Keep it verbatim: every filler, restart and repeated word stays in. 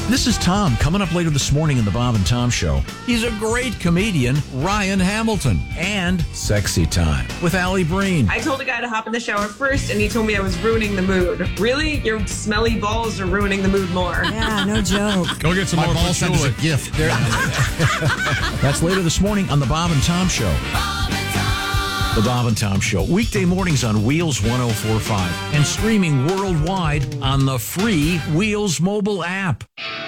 This is Tom. Coming up later this morning in the Bob and Tom Show, he's a great comedian, Ryan Hamilton, and Sexy Time with Allie Breen. I told a guy to hop in the shower first, and he told me I was ruining the mood. Really? Your smelly balls are ruining the mood more. Yeah, no joke. Go get some My more ball said it's a patchouli. gift. That's later this morning on the Bob and Tom Show. The Bob and Tom Show. Weekday mornings on Wheels one oh four point five and streaming worldwide on the free Wheels mobile app.